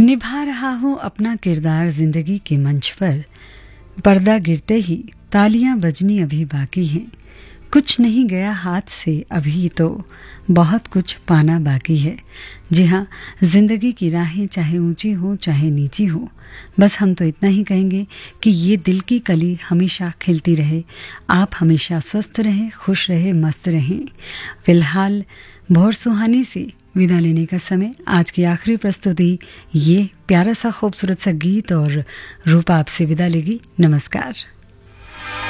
निभा रहा हूँ अपना किरदार जिंदगी के मंच पर। पर्दा गिरते ही तालियां बजनी अभी बाकी हैं। कुछ नहीं गया हाथ से अभी तो बहुत कुछ पाना बाकी है। जी हाँ, जिंदगी की राहें चाहे ऊंची हो चाहे नीची हो, बस हम तो इतना ही कहेंगे कि ये दिल की कली हमेशा खिलती रहे। आप हमेशा स्वस्थ रहें, खुश रहें, मस्त रहें। फिलहाल भोर सुहानी से विदा लेने का समय। आज की आखिरी प्रस्तुति ये प्यारा सा खूबसूरत सा गीत और रूपा आपसे विदा लेगी। नमस्कार।